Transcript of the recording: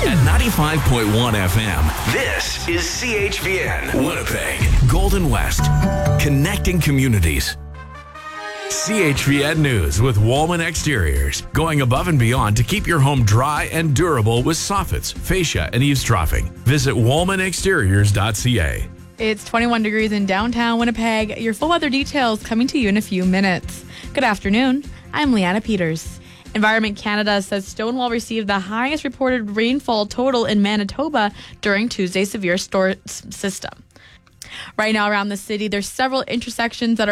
At 95.1 FM, this is CHVN, Winnipeg, Golden West, connecting communities. CHVN News with Woolman Exteriors, going above and beyond to keep your home dry and durable with soffits, fascia, and eavesdropping. Visit woolmanexteriors.ca. It's 21 degrees in downtown Winnipeg. Your full weather details coming to you in a few minutes. Good afternoon. I'm Leanna Peters. Environment Canada says Stonewall received the highest reported rainfall total in Manitoba during Tuesday's severe storm system. Right now around the city, there's several intersections that are